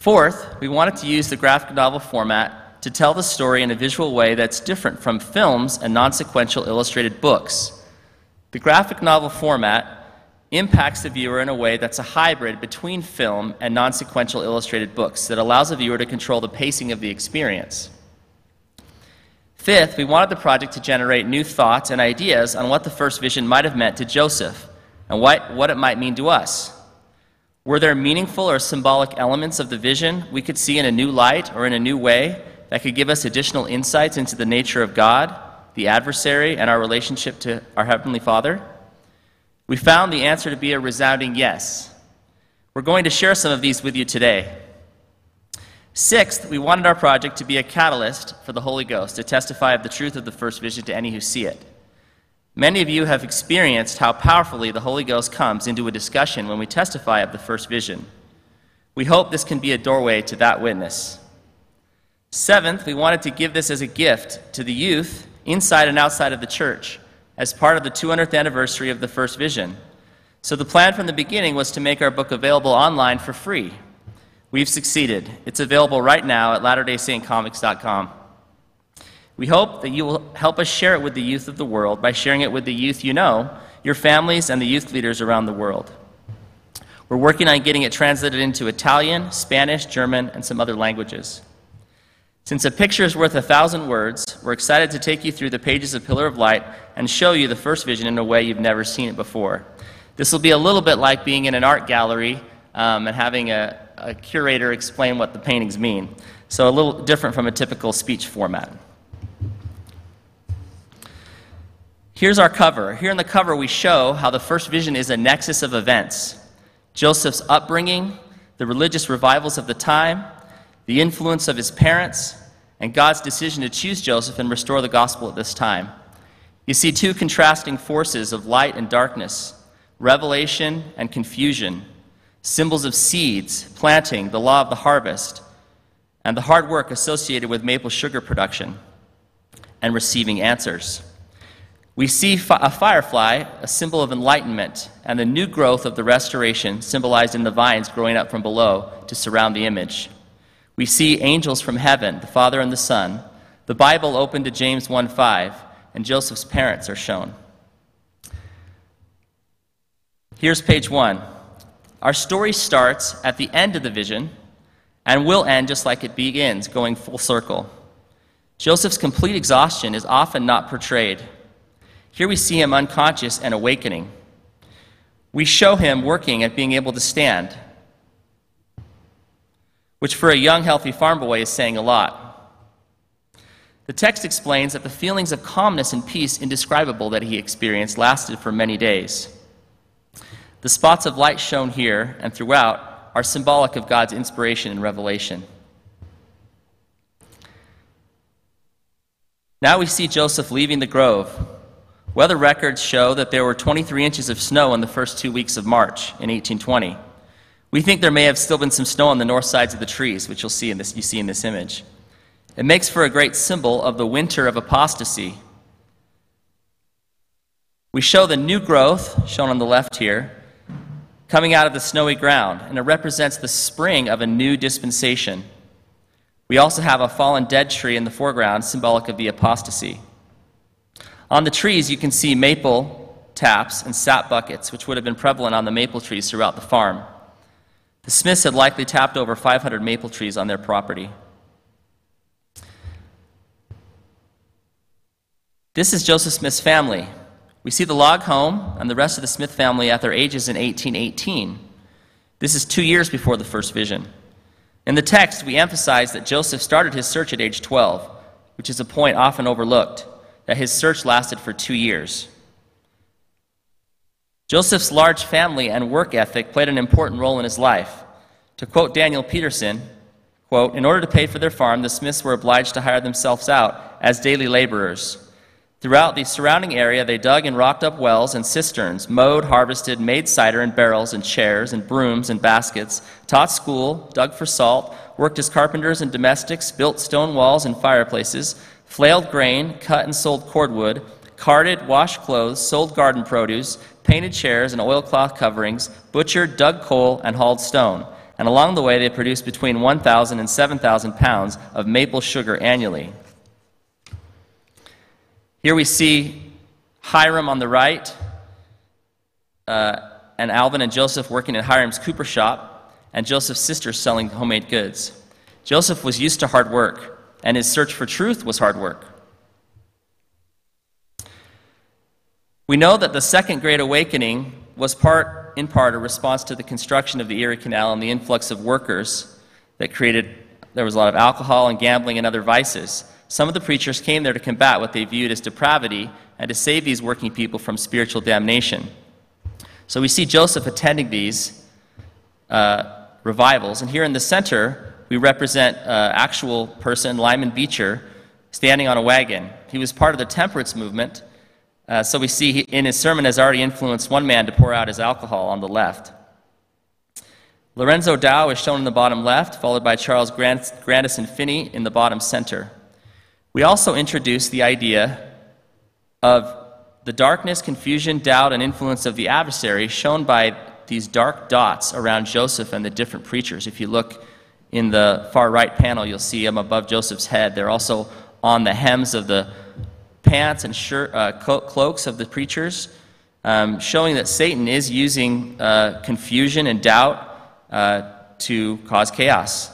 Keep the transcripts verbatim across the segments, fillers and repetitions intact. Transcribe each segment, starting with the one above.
Fourth, we wanted to use the graphic novel format to tell the story in a visual way that's different from films and non-sequential illustrated books. The graphic novel format impacts the viewer in a way that's a hybrid between film and non-sequential illustrated books that allows the viewer to control the pacing of the experience. Fifth, we wanted the project to generate new thoughts and ideas on what the first vision might have meant to Joseph and what, what it might mean to us. Were there meaningful or symbolic elements of the vision we could see in a new light or in a new way that could give us additional insights into the nature of God, the adversary, and our relationship to our Heavenly Father? We found the answer to be a resounding yes. We're going to share some of these with you today. Sixth, we wanted our project to be a catalyst for the Holy Ghost to testify of the truth of the first vision to any who see it. Many of you have experienced how powerfully the Holy Ghost comes into a discussion when we testify of the first vision. We hope this can be a doorway to that witness. Seventh, we wanted to give this as a gift to the youth inside and outside of the church as part of the two hundredth anniversary of the first vision. So the plan from the beginning was to make our book available online for free. We've succeeded. It's available right now at Latter Day Saint Comics dot com. We hope that you will help us share it with the youth of the world by sharing it with the youth you know, your families, and the youth leaders around the world. We're working on getting it translated into Italian, Spanish, German, and some other languages. Since a picture is worth a thousand words, we're excited to take you through the pages of Pillar of Light and show you the first vision in a way you've never seen it before. This will be a little bit like being in an art gallery um, and having a, a curator explain what the paintings mean. So a little different from a typical speech format. Here's our cover. Here in the cover we show how the first vision is a nexus of events. Joseph's upbringing, the religious revivals of the time, the influence of his parents, and God's decision to choose Joseph and restore the gospel at this time. You see two contrasting forces of light and darkness, revelation and confusion, symbols of seeds, planting, the law of the harvest, and the hard work associated with maple sugar production and receiving answers. We see a firefly, a symbol of enlightenment, and the new growth of the restoration symbolized in the vines growing up from below to surround the image. We see angels from heaven, the Father and the Son, the Bible open to James one five, and Joseph's parents are shown. Here's page one. Our story starts at the end of the vision and will end just like it begins, going full circle. Joseph's complete exhaustion is often not portrayed. Here we see him unconscious and awakening. We show him working at being able to stand, which for a young, healthy farm boy is saying a lot. The text explains that the feelings of calmness and peace indescribable that he experienced lasted for many days. The spots of light shown here and throughout are symbolic of God's inspiration and revelation. Now we see Joseph leaving the grove. Weather records show that there were twenty-three inches of snow in the first two weeks of March in eighteen twenty. We think there may have still been some snow on the north sides of the trees, which you'll see in this, you see in this image. It makes for a great symbol of the winter of apostasy. We show the new growth, shown on the left here, coming out of the snowy ground, and it represents the spring of a new dispensation. We also have a fallen dead tree in the foreground, symbolic of the apostasy. On the trees, you can see maple taps and sap buckets, which would have been prevalent on the maple trees throughout the farm. The Smiths had likely tapped over five hundred maple trees on their property. This is Joseph Smith's family. We see the log home and the rest of the Smith family at their ages in eighteen eighteen. This is two years before the first vision. In the text, we emphasize that Joseph started his search at age twelve, which is a point often overlooked, that his search lasted for two years. Joseph's large family and work ethic played an important role in his life. To quote Daniel Peterson, quote, "In order to pay for their farm, the Smiths were obliged to hire themselves out as daily laborers. Throughout the surrounding area, they dug and rocked up wells and cisterns, mowed, harvested, made cider in barrels and chairs and brooms and baskets, taught school, dug for salt, worked as carpenters and domestics, built stone walls and fireplaces, flailed grain, cut and sold cordwood, carded, washed clothes, sold garden produce, painted chairs and oilcloth coverings, butchered, dug coal, and hauled stone. and along the way they produced between one thousand and seven thousand pounds of maple sugar annually. Here we see Hiram on the right, uh, and Alvin and Joseph working at Hiram's cooper shop, and Joseph's sister selling homemade goods. Joseph was used to hard work, and his search for truth was hard work. We know that the Second Great Awakening was part, in part, a response to the construction of the Erie Canal and the influx of workers that created, there was a lot of alcohol and gambling and other vices. Some of the preachers came there to combat what they viewed as depravity and to save these working people from spiritual damnation. So we see Joseph attending these uh, revivals, and here in the center we represent an uh, actual person, Lyman Beecher, standing on a wagon. He was part of the temperance movement. Uh, so we see he, in his sermon has already influenced one man to pour out his alcohol on the left. Lorenzo Dow is shown in the bottom left, followed by Charles Grant, Grandison Finney in the bottom center. We also introduce the idea of the darkness, confusion, doubt, and influence of the adversary shown by these dark dots around Joseph and the different preachers. If you look in the far right panel, you'll see them above Joseph's head. They're also on the hems of the pants and shirt, uh, cloaks of the preachers, um, showing that Satan is using uh, confusion and doubt uh, to cause chaos.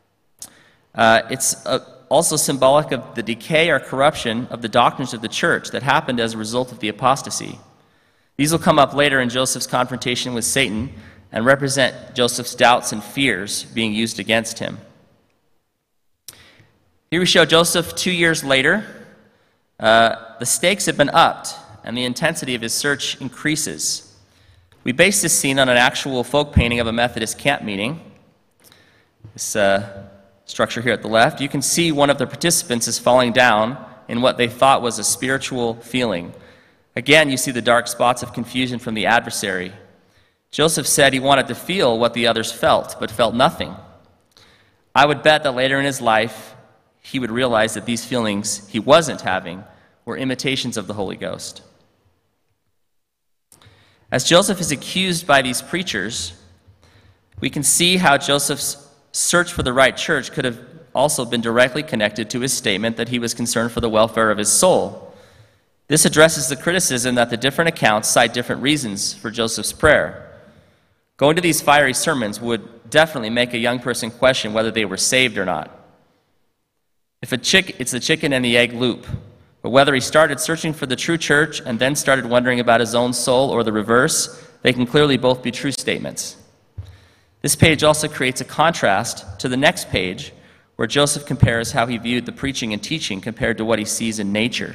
Uh, it's uh, also symbolic of the decay or corruption of the doctrines of the church that happened as a result of the apostasy. These will come up later in Joseph's confrontation with Satan and represent Joseph's doubts and fears being used against him. Here we show Joseph two years later. Uh, the stakes have been upped, and the intensity of his search increases. We base this scene on an actual folk painting of a Methodist camp meeting. This uh, structure here at the left, you can see one of the participants is falling down in what they thought was a spiritual feeling. Again, you see the dark spots of confusion from the adversary. Joseph said he wanted to feel what the others felt, but felt nothing. I would bet that later in his life, he would realize that these feelings he wasn't having were imitations of the Holy Ghost. As Joseph is accused by these preachers, we can see how Joseph's search for the right church could have also been directly connected to his statement that he was concerned for the welfare of his soul. This addresses the criticism that the different accounts cite different reasons for Joseph's prayer. Going to these fiery sermons would definitely make a young person question whether they were saved or not. If a chick, it's the chicken and the egg loop. But whether he started searching for the true church and then started wondering about his own soul or the reverse, they can clearly both be true statements. This page also creates a contrast to the next page where Joseph compares how he viewed the preaching and teaching compared to what he sees in nature.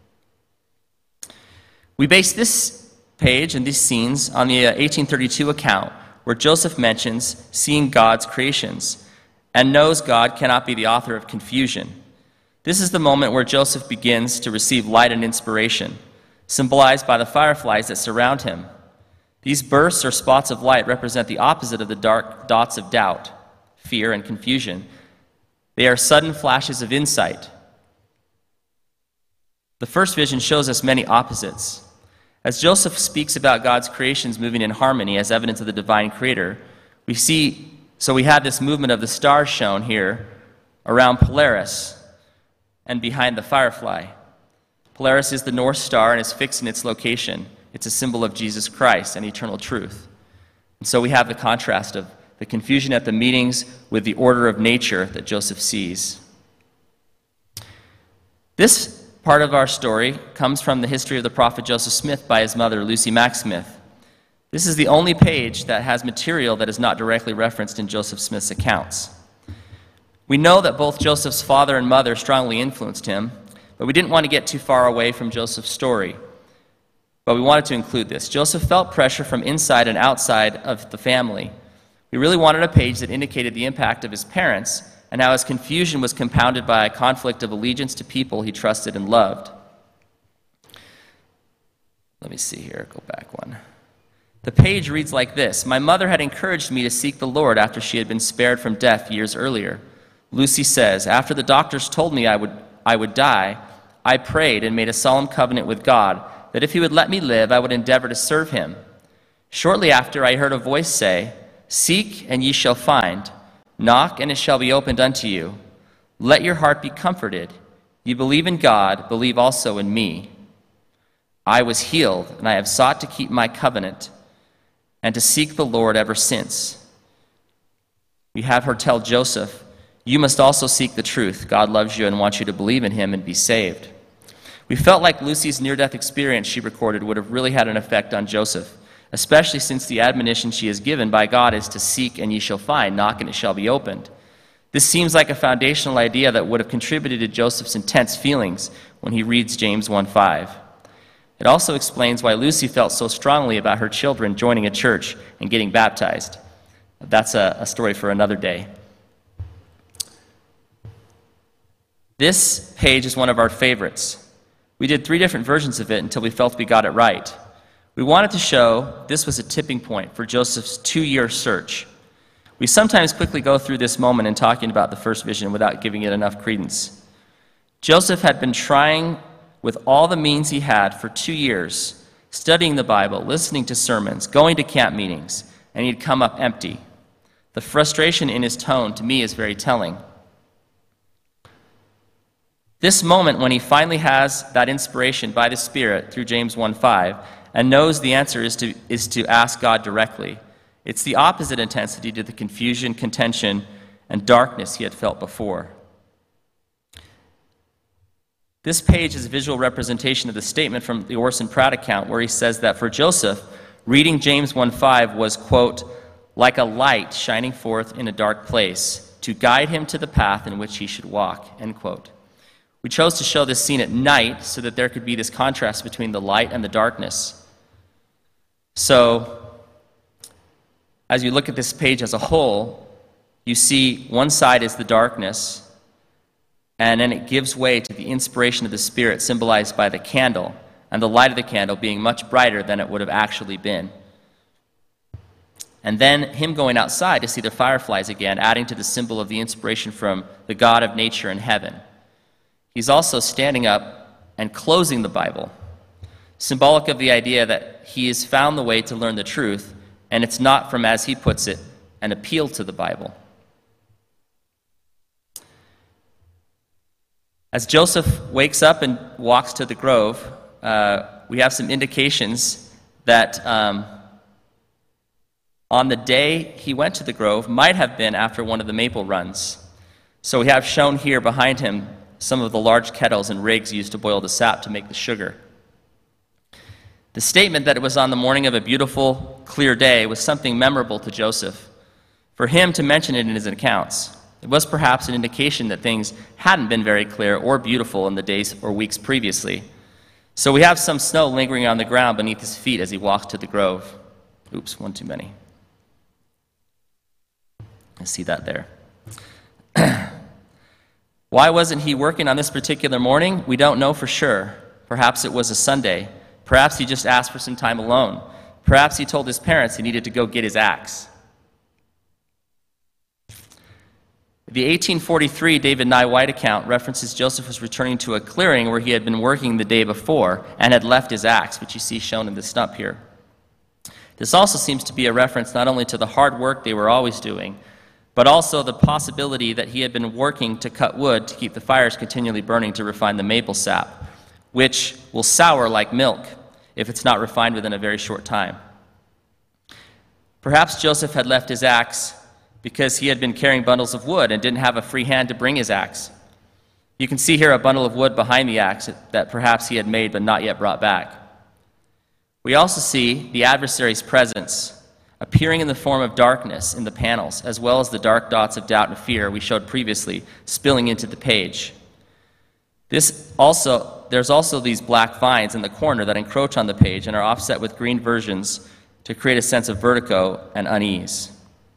We base this page and these scenes on the eighteen thirty-two account where Joseph mentions seeing God's creations and knows God cannot be the author of confusion. This is the moment where Joseph begins to receive light and inspiration, symbolized by the fireflies that surround him. These bursts or spots of light represent the opposite of the dark dots of doubt, fear, and confusion. They are sudden flashes of insight. The first vision shows us many opposites. As Joseph speaks about God's creations moving in harmony as evidence of the divine creator, we see So we had this movement of the stars shown here around Polaris and behind the firefly. Polaris is the North Star and is fixed in its location. It's a symbol of Jesus Christ and eternal truth. And so we have the contrast of the confusion at the meetings with the order of nature that Joseph sees. This part of our story comes from the history of the prophet Joseph Smith by his mother, Lucy Mack Smith. This is the only page that has material that is not directly referenced in Joseph Smith's accounts. We know that both Joseph's father and mother strongly influenced him, but we didn't want to get too far away from Joseph's story. But we wanted to include this. Joseph felt pressure from inside and outside of the family. We really wanted a page that indicated the impact of his parents and how his confusion was compounded by a conflict of allegiance to people he trusted and loved. Let me see here, go back one. The page reads like this: "My mother had encouraged me to seek the Lord after she had been spared from death years earlier. Lucy says, after the doctors told me I would, I would die, I prayed and made a solemn covenant with God that if he would let me live, I would endeavor to serve him. Shortly after, I heard a voice say, Seek, and ye shall find. Knock, and it shall be opened unto you. Let your heart be comforted. You believe in God, believe also in me. I was healed, and I have sought to keep my covenant, and to seek the Lord ever since. We have her tell Joseph, you must also seek the truth. God loves you and wants you to believe in him and be saved. We felt like Lucy's near-death experience she recorded would have really had an effect on Joseph, especially since the admonition she is given by God is to seek and ye shall find, knock and it shall be opened. This seems like a foundational idea that would have contributed to Joseph's intense feelings when he reads James one five. It also explains why Lucy felt so strongly about her children joining a church and getting baptized. That's a, a story for another day. This page is one of our favorites. We did three different versions of it until we felt we got it right. We wanted to show this was a tipping point for Joseph's two-year search. We sometimes quickly go through this moment in talking about the first vision without giving it enough credence. Joseph had been trying with all the means he had for two years, studying the Bible, listening to sermons, going to camp meetings, and he'd come up empty. The frustration in his tone, to me, is very telling. This moment when he finally has that inspiration by the Spirit through James one five and knows the answer is to, is to ask God directly, it's the opposite intensity to the confusion, contention, and darkness he had felt before. This page is a visual representation of the statement from the Orson Pratt account where he says that for Joseph, reading James one five was, quote, like a light shining forth in a dark place to guide him to the path in which he should walk, end quote. We chose to show this scene at night so that there could be this contrast between the light and the darkness. So, as you look at this page as a whole, you see one side is the darkness, and then it gives way to the inspiration of the Spirit symbolized by the candle, and the light of the candle being much brighter than it would have actually been. And then him going outside to see the fireflies again, adding to the symbol of the inspiration from the God of nature and heaven. He's also standing up and closing the Bible, symbolic of the idea that he has found the way to learn the truth, and it's not from, as he puts it, an appeal to the Bible. As Joseph wakes up and walks to the grove, uh, we have some indications that um, on the day he went to the grove might have been after one of the maple runs. So we have shown here behind him some of the large kettles and rigs used to boil the sap to make the sugar. The statement that it was on the morning of a beautiful, clear day was something memorable to Joseph. For him to mention it in his accounts, it was perhaps an indication that things hadn't been very clear or beautiful in the days or weeks previously. So we have some snow lingering on the ground beneath his feet as he walks to the grove. Oops, one too many. I see that there. Why wasn't he working on this particular morning? We don't know for sure. Perhaps it was a Sunday. Perhaps he just asked for some time alone. Perhaps he told his parents he needed to go get his axe. The eighteen forty-three David Nye White account references Joseph was returning to a clearing where he had been working the day before and had left his axe, which you see shown in the stump here. This also seems to be a reference not only to the hard work they were always doing, but also the possibility that he had been working to cut wood to keep the fires continually burning to refine the maple sap, which will sour like milk if it's not refined within a very short time. Perhaps Joseph had left his axe because he had been carrying bundles of wood and didn't have a free hand to bring his axe. You can see here a bundle of wood behind the axe that perhaps he had made but not yet brought back. We also see the adversary's presence appearing in the form of darkness in the panels, as well as the dark dots of doubt and fear we showed previously spilling into the page. This also, there's also these black vines in the corner that encroach on the page and are offset with green versions to create a sense of vertigo and unease.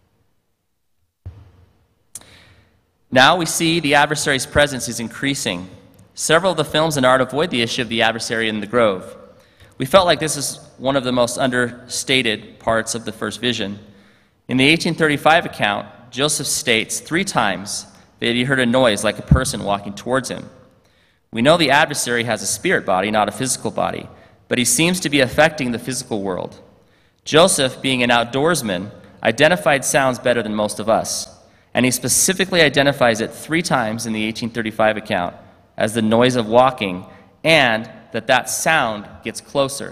Now we see the adversary's presence is increasing. Several of the films in art avoid the issue of the adversary in the grove. We felt like this is one of the most understated parts of the first vision. In the eighteen thirty-five account, Joseph states three times that he heard a noise like a person walking towards him. We know the adversary has a spirit body, not a physical body, but he seems to be affecting the physical world. Joseph, being an outdoorsman, identified sounds better than most of us. And he specifically identifies it three times in the eighteen thirty-five account as the noise of walking, and that that sound gets closer.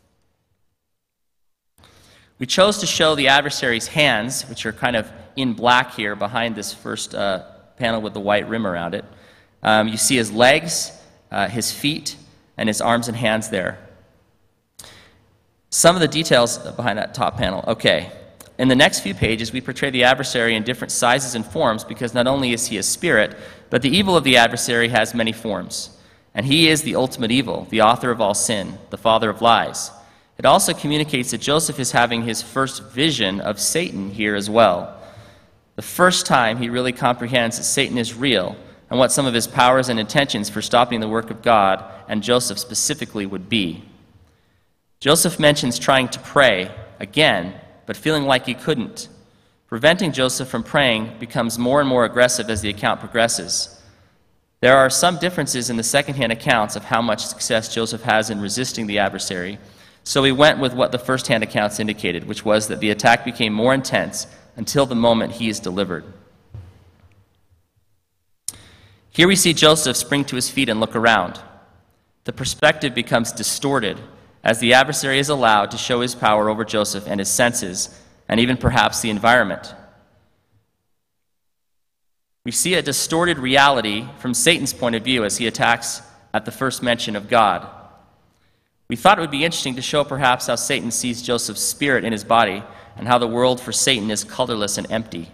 We chose to show the adversary's hands, which are kind of in black here behind this first uh, panel with the white rim around it. Um, you see his legs, uh, his feet, and his arms and hands there. Some of the details behind that top panel. Okay. In the next few pages, we portray the adversary in different sizes and forms because not only is he a spirit, but the evil of the adversary has many forms. And he is the ultimate evil, the author of all sin, the father of lies. It also communicates that Joseph is having his first vision of Satan here as well. The first time he really comprehends that Satan is real and what some of his powers and intentions for stopping the work of God and Joseph specifically would be. Joseph mentions trying to pray again, but feeling like he couldn't. Preventing Joseph from praying becomes more and more aggressive as the account progresses. There are some differences in the second-hand accounts of how much success Joseph has in resisting the adversary, so we went with what the first-hand accounts indicated, which was that the attack became more intense until the moment he is delivered. Here we see Joseph spring to his feet and look around. The perspective becomes distorted as the adversary is allowed to show his power over Joseph and his senses, and even perhaps the environment. We see a distorted reality from Satan's point of view as he attacks at the first mention of God. We thought it would be interesting to show perhaps how Satan sees Joseph's spirit in his body and how the world for Satan is colorless and empty.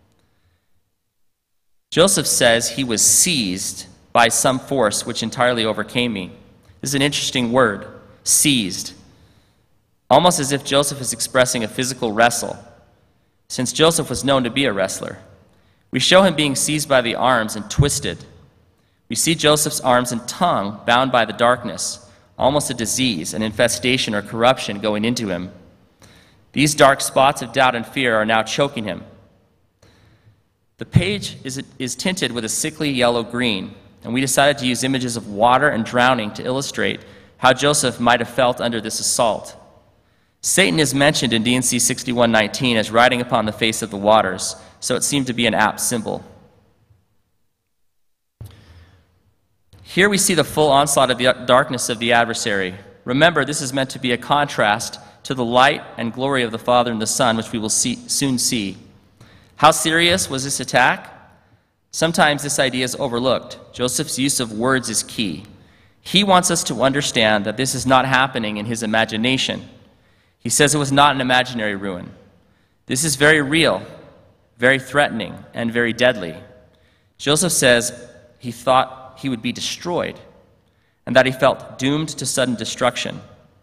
Joseph says he was seized by some force which entirely overcame me. This is an interesting word. Seized, almost as if Joseph is expressing a physical wrestle, since Joseph was known to be a wrestler. We show him being seized by the arms and twisted. We see Joseph's arms and tongue bound by the darkness, almost a disease, an infestation or corruption going into him. These dark spots of doubt and fear are now choking him. The page is, is tinted with a sickly yellow-green, and we decided to use images of water and drowning to illustrate how Joseph might have felt under this assault. Satan is mentioned in D and C sixty-one nineteen as riding upon the face of the waters, so it seemed to be an apt symbol. Here we see the full onslaught of the darkness of the adversary. Remember, this is meant to be a contrast to the light and glory of the Father and the Son, which we will see, soon see. How serious was this attack? Sometimes this idea is overlooked. Joseph's use of words is key. He wants us to understand that this is not happening in his imagination. He says it was not an imaginary ruin. This is very real, very threatening, and very deadly. Joseph says he thought he would be destroyed and that he felt doomed to sudden destruction.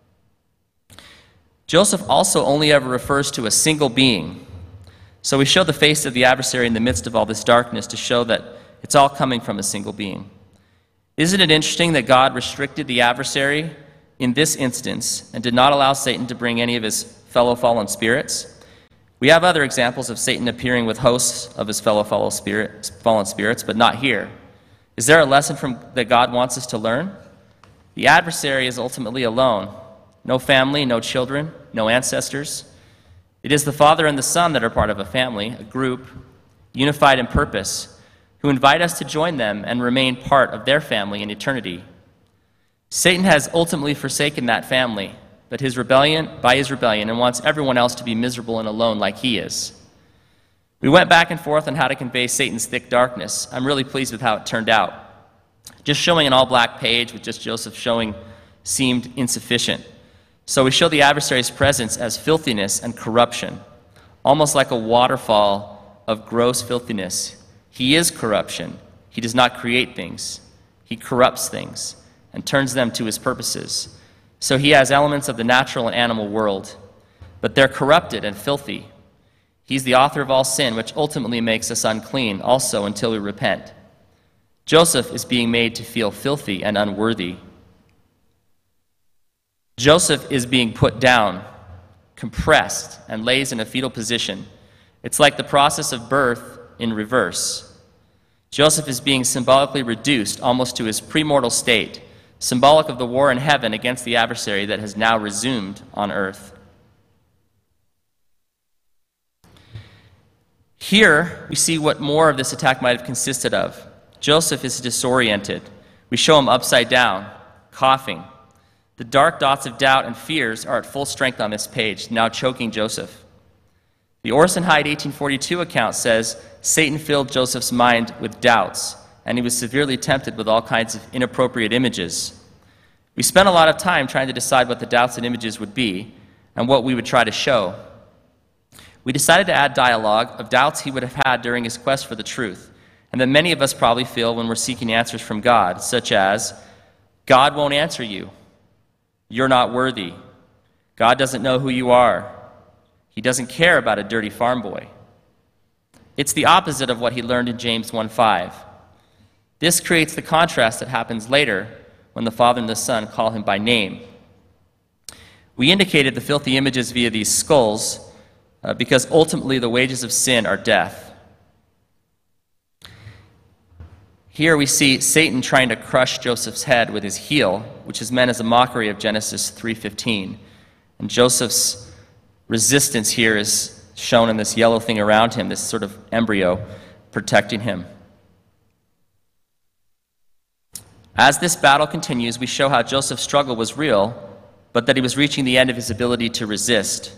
Joseph also only ever refers to a single being. So we show the face of the adversary in the midst of all this darkness to show that it's all coming from a single being. Isn't it interesting that God restricted the adversary in this instance and did not allow Satan to bring any of his fellow fallen spirits? We have other examples of Satan appearing with hosts of his fellow fallen spirits, but not here. Is there a lesson from that God wants us to learn? The adversary is ultimately alone. No family, no children, no ancestors. It is the Father and the Son that are part of a family, a group, unified in purpose, who invite us to join them and remain part of their family in eternity. Satan has ultimately forsaken that family, but his rebellion, by his rebellion, and wants everyone else to be miserable and alone like he is. We went back and forth on how to convey Satan's thick darkness. I'm really pleased with how it turned out. Just showing an all-black page with just Joseph showing seemed insufficient. So we show the adversary's presence as filthiness and corruption, almost like a waterfall of gross filthiness. He is corruption. He does not create things. He corrupts things and turns them to his purposes. So he has elements of the natural and animal world, but they're corrupted and filthy. He's the author of all sin, which ultimately makes us unclean, also until we repent. Joseph is being made to feel filthy and unworthy. Joseph is being put down, compressed, and lays in a fetal position. It's like the process of birth in reverse. Joseph is being symbolically reduced almost to his premortal state, symbolic of the war in heaven against the adversary that has now resumed on earth. Here, we see what more of this attack might have consisted of. Joseph is disoriented. We show him upside down, coughing. The dark dots of doubt and fears are at full strength on this page, now choking Joseph. The Orson Hyde eighteen forty-two account says, Satan filled Joseph's mind with doubts, and he was severely tempted with all kinds of inappropriate images. We spent a lot of time trying to decide what the doubts and images would be, and what we would try to show. We decided to add dialogue of doubts he would have had during his quest for the truth, and that many of us probably feel when we're seeking answers from God, such as, God won't answer you. You're not worthy. God doesn't know who you are. He doesn't care about a dirty farm boy. It's the opposite of what he learned in James one five. This creates the contrast that happens later when the Father and the Son call him by name. We indicated the filthy images via these skulls uh, because ultimately the wages of sin are death. Here we see Satan trying to crush Joseph's head with his heel, which is meant as a mockery of Genesis three fifteen. And Joseph's resistance here is shown in this yellow thing around him, this sort of embryo protecting him. As this battle continues, we show how Joseph's struggle was real, but that he was reaching the end of his ability to resist.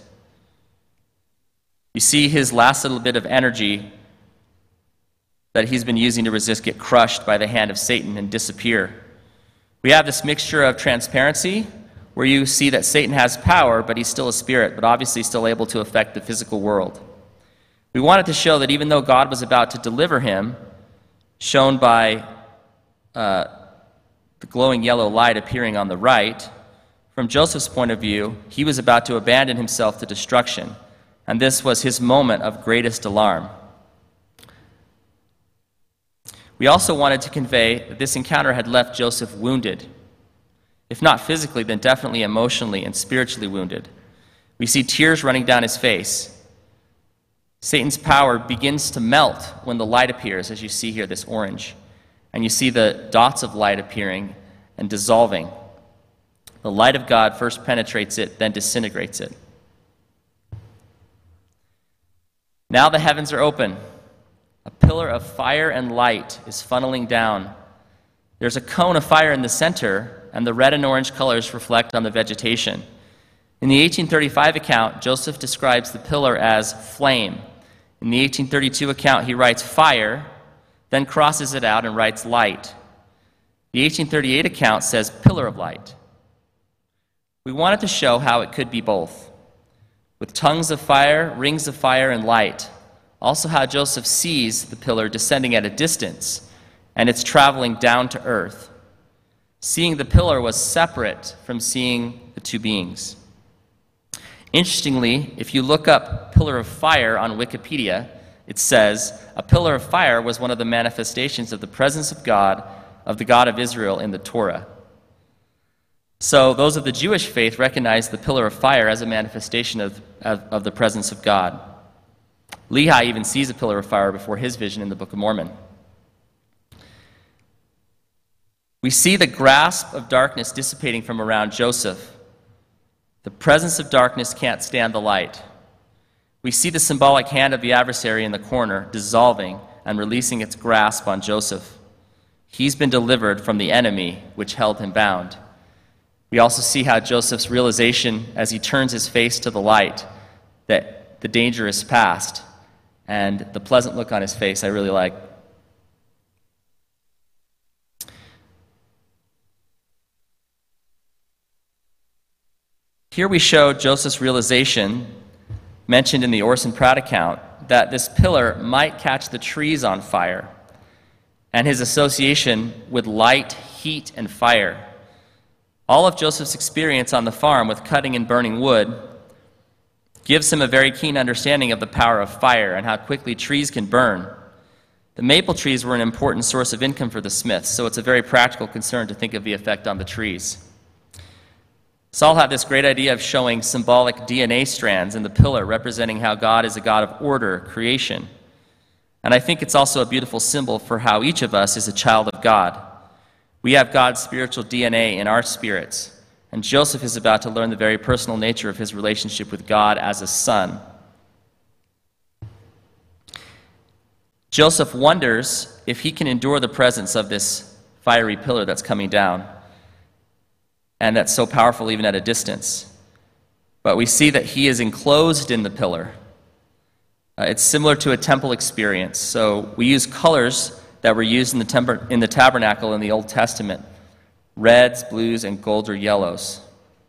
You see his last little bit of energy that he's been using to resist get crushed by the hand of Satan and disappear. We have this mixture of transparency, where you see that Satan has power, but he's still a spirit, but obviously still able to affect the physical world. We wanted to show that even though God was about to deliver him, shown by uh, the glowing yellow light appearing on the right, from Joseph's point of view, he was about to abandon himself to destruction, and this was his moment of greatest alarm. We also wanted to convey that this encounter had left Joseph wounded. If not physically, then definitely emotionally and spiritually wounded. We see tears running down his face. Satan's power begins to melt when the light appears, as you see here, this orange. And you see the dots of light appearing and dissolving. The light of God first penetrates it, then disintegrates it. Now the heavens are open. A pillar of fire and light is funneling down. There's a cone of fire in the center, and the red and orange colors reflect on the vegetation. In the eighteen thirty-five account, Joseph describes the pillar as flame. In the eighteen thirty-two account, he writes fire, then crosses it out and writes light. The eighteen thirty-eight account says pillar of light. We wanted to show how it could be both, with tongues of fire, rings of fire, and light. Also how Joseph sees the pillar descending at a distance, and it's traveling down to earth. Seeing the pillar was separate from seeing the two beings. Interestingly, if you look up pillar of fire on Wikipedia, it says, a pillar of fire was one of the manifestations of the presence of God, of the God of Israel in the Torah. So those of the Jewish faith recognize the pillar of fire as a manifestation of, of, of the presence of God. Lehi even sees a pillar of fire before his vision in the Book of Mormon. We see the grasp of darkness dissipating from around Joseph. The presence of darkness can't stand the light. We see the symbolic hand of the adversary in the corner dissolving and releasing its grasp on Joseph. He's been delivered from the enemy which held him bound. We also see how Joseph's realization as he turns his face to the light that the danger is past, and the pleasant look on his face I really like. Here we show Joseph's realization, mentioned in the Orson Pratt account, that this pillar might catch the trees on fire, and his association with light, heat, and fire. All of Joseph's experience on the farm with cutting and burning wood gives him a very keen understanding of the power of fire and how quickly trees can burn. The maple trees were an important source of income for the Smiths, so it's a very practical concern to think of the effect on the trees. Saul had this great idea of showing symbolic D N A strands in the pillar, representing how God is a God of order, creation. And I think it's also a beautiful symbol for how each of us is a child of God. We have God's spiritual D N A in our spirits, and Joseph is about to learn the very personal nature of his relationship with God as a son. Joseph wonders if he can endure the presence of this fiery pillar that's coming down, and that's so powerful even at a distance. But we see that he is enclosed in the pillar. Uh, it's similar to a temple experience. So we use colors that were used in the, temper, in the tabernacle in the Old Testament: reds, blues, and golds or yellows.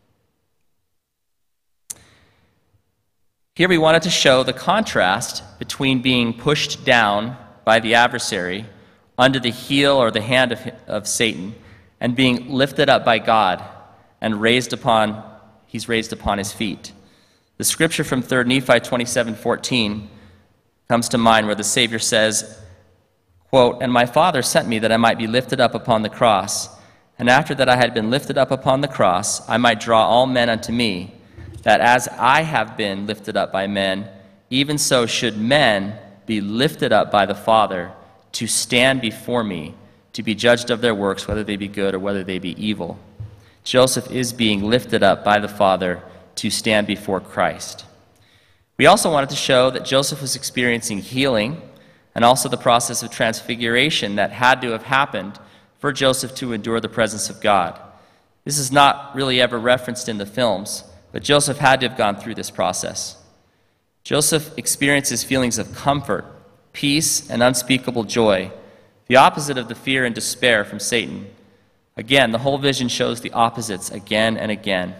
Here we wanted to show the contrast between being pushed down by the adversary under the heel or the hand of, of Satan and being lifted up by God and raised upon, he's raised upon his feet. The scripture from Third Nephi twenty-seven fourteen comes to mind, where the Savior says, quote, "And my Father sent me that I might be lifted up upon the cross, and after that I had been lifted up upon the cross, I might draw all men unto me, that as I have been lifted up by men, even so should men be lifted up by the Father, to stand before me, to be judged of their works, whether they be good or whether they be evil." Joseph is being lifted up by the Father to stand before Christ. We also wanted to show that Joseph was experiencing healing and also the process of transfiguration that had to have happened for Joseph to endure the presence of God. This is not really ever referenced in the films, but Joseph had to have gone through this process. Joseph experiences feelings of comfort, peace, and unspeakable joy, the opposite of the fear and despair from Satan. Again, the whole vision shows the opposites again and again.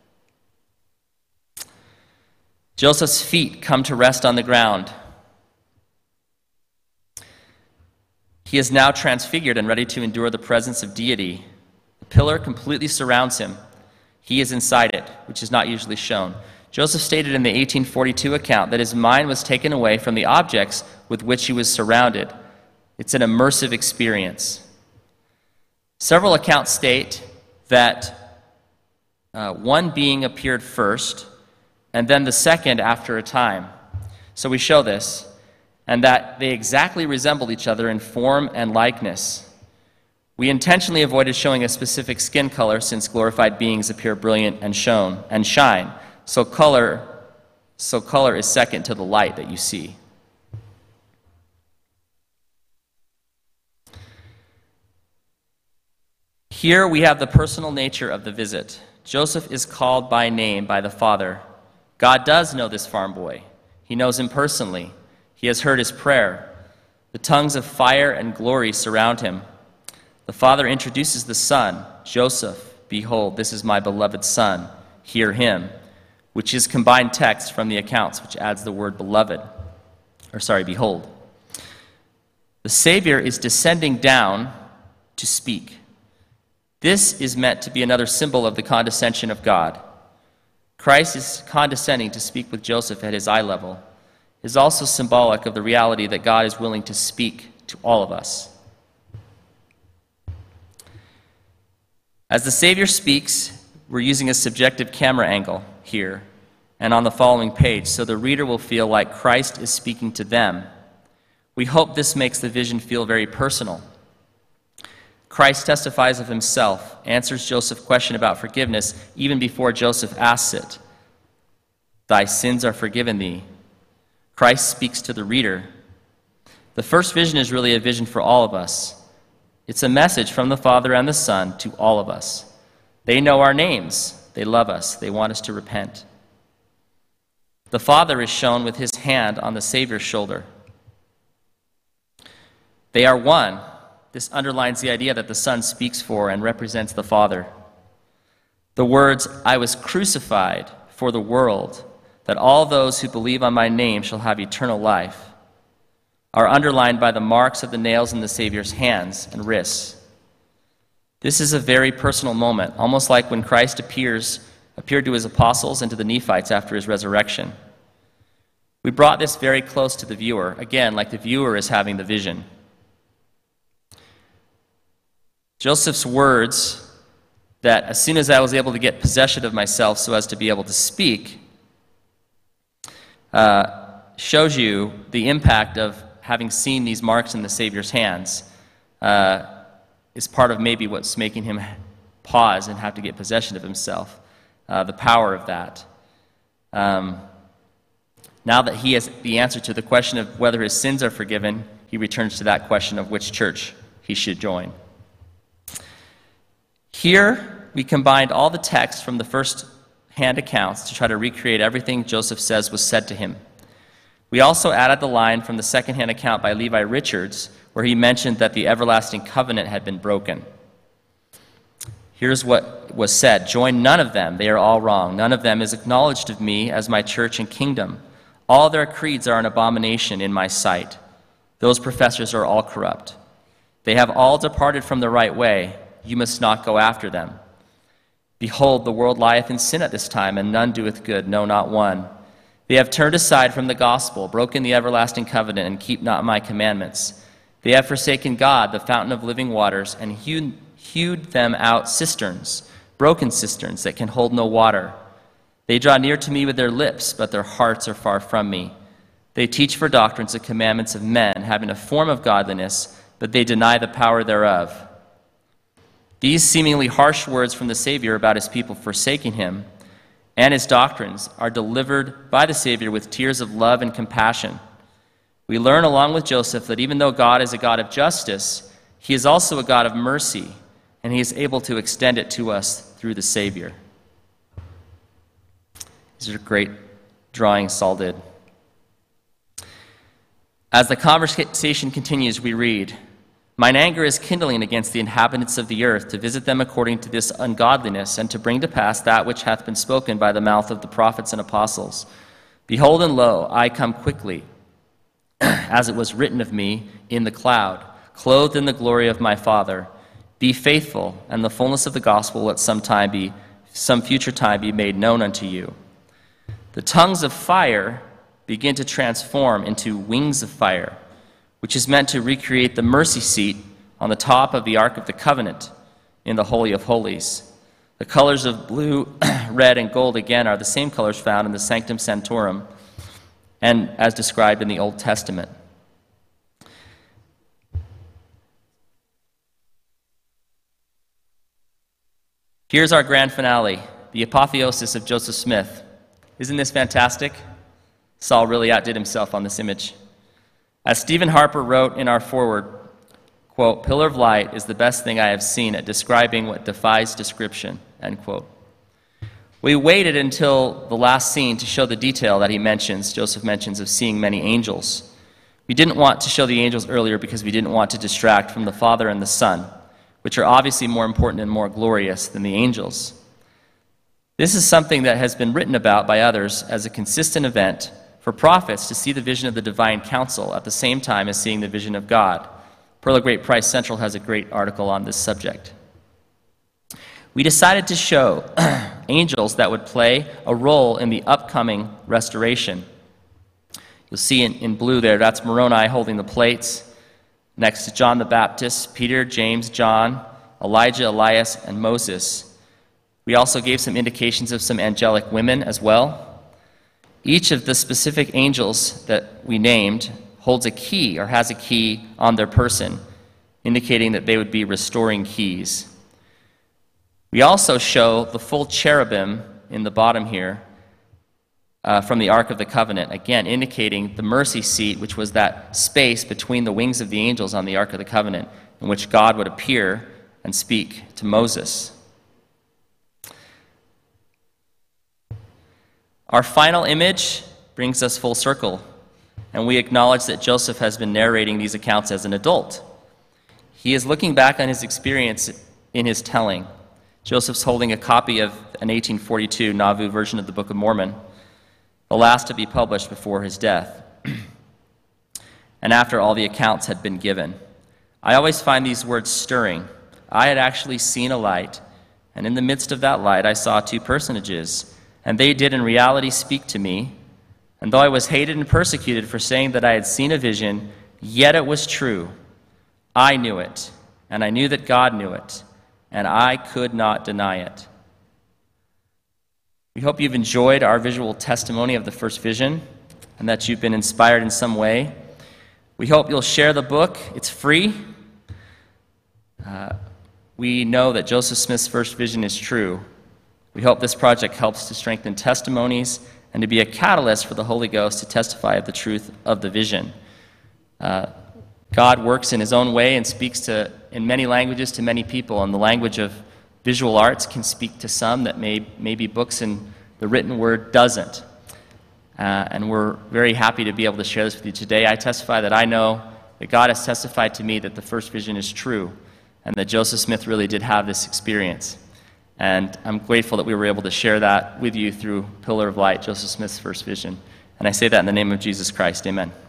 Joseph's feet come to rest on the ground. He is now transfigured and ready to endure the presence of deity. The pillar completely surrounds him. He is inside it, which is not usually shown. Joseph stated in the eighteen forty-two account that his mind was taken away from the objects with which he was surrounded. It's an immersive experience. Several accounts state that uh, one being appeared first, and then the second after a time. So we show this, and that they exactly resembled each other in form and likeness. We intentionally avoided showing a specific skin color, since glorified beings appear brilliant and shone and shine. So color, so color is second to the light that you see. Here we have the personal nature of the visit. Joseph is called by name by the Father. God does know this farm boy. He knows him personally. He has heard his prayer. The tongues of fire and glory surround him. The Father introduces the Son, Joseph, "Behold, this is my beloved Son, hear him," which is combined text from the accounts, which adds the word beloved, or sorry, behold. The Savior is descending down to speak. This is meant to be another symbol of the condescension of God. Christ is condescending to speak with Joseph at his eye level. It is also symbolic of the reality that God is willing to speak to all of us. As the Savior speaks, we're using a subjective camera angle here and on the following page, so the reader will feel like Christ is speaking to them. We hope this makes the vision feel very personal. Christ testifies of himself, answers Joseph's question about forgiveness even before Joseph asks it. "Thy sins are forgiven thee." Christ speaks to the reader. The first vision is really a vision for all of us. It's a message from the Father and the Son to all of us. They know our names. They love us. They want us to repent. The Father is shown with his hand on the Savior's shoulder. They are one. This underlines the idea that the Son speaks for and represents the Father. The words, "I was crucified for the world, that all those who believe on my name shall have eternal life," are underlined by the marks of the nails in the Savior's hands and wrists. This is a very personal moment, almost like when Christ appears, appeared to his apostles and to the Nephites after his resurrection. We brought this very close to the viewer, again, like the viewer is having the vision. Joseph's words that as soon as I was able to get possession of myself so as to be able to speak uh, shows you the impact of having seen these marks in the Savior's hands. Uh, is part of maybe what's making him pause and have to get possession of himself, uh, the power of that. Um, now that he has the answer to the question of whether his sins are forgiven, he returns to that question of which church he should join. Here, we combined all the texts from the first-hand accounts to try to recreate everything Joseph says was said to him. We also added the line from the second-hand account by Levi Richards, where he mentioned that the everlasting covenant had been broken. Here's what was said: "Join none of them, they are all wrong. None of them is acknowledged of me as my church and kingdom. All their creeds are an abomination in my sight. Those professors are all corrupt. They have all departed from the right way. You must not go after them. Behold, the world lieth in sin at this time, and none doeth good, no, not one. They have turned aside from the gospel, broken the everlasting covenant, and keep not my commandments. They have forsaken God, the fountain of living waters, and hewed, hewed them out cisterns, broken cisterns that can hold no water. They draw near to me with their lips, but their hearts are far from me. They teach for doctrines the commandments of men, having a form of godliness, but they deny the power thereof." These seemingly harsh words from the Savior about his people forsaking him and his doctrines are delivered by the Savior with tears of love and compassion. We learn along with Joseph that even though God is a God of justice, he is also a God of mercy, and he is able to extend it to us through the Savior. These are great drawings Saul did. As the conversation continues, we read, "Mine anger is kindling against the inhabitants of the earth, to visit them according to this ungodliness, and to bring to pass that which hath been spoken by the mouth of the prophets and apostles. Behold, and lo, I come quickly, as it was written of me in the cloud, clothed in the glory of my Father. Be faithful, and the fullness of the gospel at some time be, some future time be made known unto you." The tongues of fire begin to transform into wings of fire, which is meant to recreate the mercy seat on the top of the Ark of the Covenant in the Holy of Holies. The colors of blue, red, and gold, again, are the same colors found in the Sanctum Sanctorum and as described in the Old Testament. Here's our grand finale, the apotheosis of Joseph Smith. Isn't this fantastic? Saul really outdid himself on this image. As Stephen Harper wrote in our foreword, quote, "Pillar of light is the best thing I have seen at describing what defies description," end quote. We waited until the last scene to show the detail that he mentions, Joseph mentions, of seeing many angels. We didn't want to show the angels earlier because we didn't want to distract from the Father and the Son, which are obviously more important and more glorious than the angels. This is something that has been written about by others as a consistent event for prophets to see the vision of the divine council at the same time as seeing the vision of God. Pearl of Great Price Central has a great article on this subject. We decided to show angels that would play a role in the upcoming restoration. You'll see in, in blue there, that's Moroni holding the plates, next to John the Baptist, Peter, James, John, Elijah, Elias, and Moses. We also gave some indications of some angelic women as well. Each of the specific angels that we named holds a key or has a key on their person, indicating that they would be restoring keys. We also show the full cherubim in the bottom here uh, from the Ark of the Covenant, again indicating the mercy seat, which was that space between the wings of the angels on the Ark of the Covenant, in which God would appear and speak to Moses. Our final image brings us full circle, and we acknowledge that Joseph has been narrating these accounts as an adult. He is looking back on his experience in his telling. Joseph's holding a copy of an eighteen forty-two Nauvoo version of the Book of Mormon, the last to be published before his death, and after all the accounts had been given. I always find these words stirring. I had actually seen a light, and in the midst of that light I saw two personages, and they did in reality speak to me. And though I was hated and persecuted for saying that I had seen a vision, yet it was true. I knew it, and I knew that God knew it, and I could not deny it. We hope you've enjoyed our visual testimony of the first vision, and that you've been inspired in some way. We hope you'll share the book. It's free. Uh, we know that Joseph Smith's first vision is true. We hope this project helps to strengthen testimonies and to be a catalyst for the Holy Ghost to testify of the truth of the vision. Uh, God works in his own way and speaks to, in many languages to many people, and the language of visual arts can speak to some that may, maybe books and the written word doesn't. Uh, and we're very happy to be able to share this with you today. I testify that I know that God has testified to me that the first vision is true, and that Joseph Smith really did have this experience. And I'm grateful that we were able to share that with you through Pillar of Light, Joseph Smith's first vision. And I say that in the name of Jesus Christ. Amen.